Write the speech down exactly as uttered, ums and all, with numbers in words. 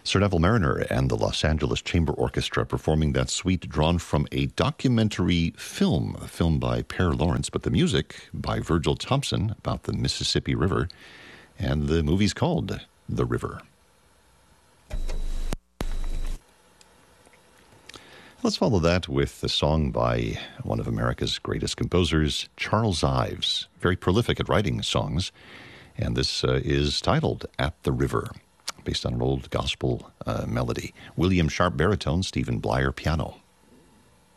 Sir Neville Mariner and the Los Angeles Chamber Orchestra performing that suite drawn from a documentary film, a film by Per Lawrence, but the music by Virgil Thompson about the Mississippi River, and the movie's called The River. Let's follow that with a song by one of America's greatest composers, Charles Ives, very prolific at writing songs, and this uh, is titled At the River, based on an old gospel uh, melody. William Sharp baritone, Stephen Blyer piano.